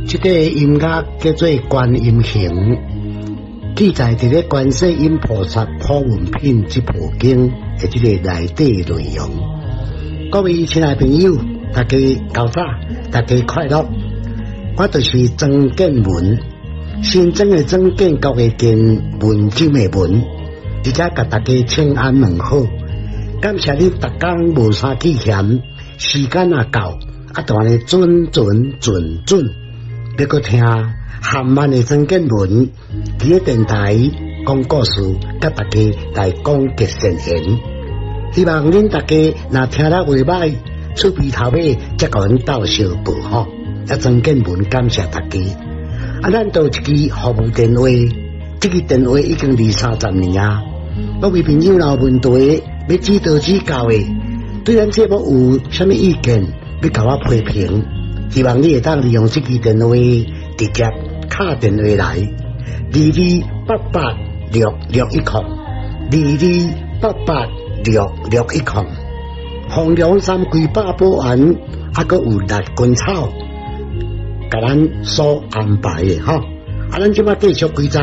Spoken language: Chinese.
这个音乐叫做观音行，记载伫咧观世音菩萨普文品这部经的这个内底内容。各位亲爱朋友，大家早早，大家快乐。我就是曾建文，新增的曾，建国的建，文字的文，而且甲大家请安问好。感谢你逐工无啥去嫌，时间也到，当然准，要搁听韩漫的曾建文伫咧电台讲故事，甲大家来讲吉善言。希望恁大家若听了袂歹，厝边头尾则甲阮斗相报吼。曾建文感谢大家。咱都一支服务电话，这个电话已经20-30年啊。各位朋友若有问题要指导指教的，对咱节目有啥物意见，要甲我批评，希望你会当利用这支电话直接打电话来，22886610，22886610，红梁山龟八宝丸，还佫有辣根草，甲咱所安排的吼。咱即摆继续规则。